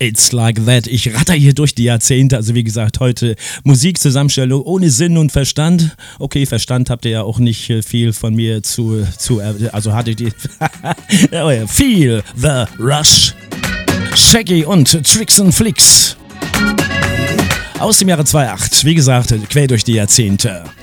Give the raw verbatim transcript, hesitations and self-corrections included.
It's Like That. Ich ratter hier durch die Jahrzehnte. Also wie gesagt, heute Musikzusammenstellung ohne Sinn und Verstand. Okay, Verstand habt ihr ja auch nicht viel von mir zu... zu also hattet ihr... Feel the Rush. Shaggy und Tricks and Flicks. Aus dem Jahre zweitausendacht. Wie gesagt, quer durch die Jahrzehnte.